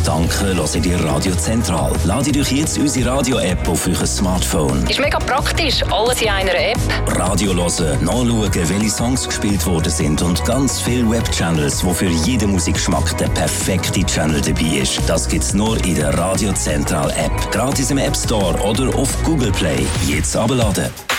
Danke hört ihr Radio Zentral. Ladet euch jetzt unsere Radio-App auf euer Smartphone. Ist mega praktisch, alles in einer App. Radio hören, nachschauen, welche Songs gespielt worden sind und ganz viele Webchannels, wo für jeden Musikgeschmack der perfekte Channel dabei ist. Das gibt's nur in der Radio Zentral App. Gratis im App Store oder auf Google Play. Jetzt abladen.